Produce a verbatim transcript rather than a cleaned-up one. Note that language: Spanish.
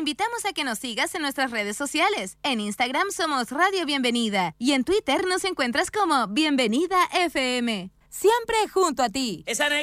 invitamos a que nos sigas en nuestras redes sociales. En Instagram somos Radio Bienvenida y en Twitter nos encuentras como Bienvenida F M. Siempre junto a ti. Esa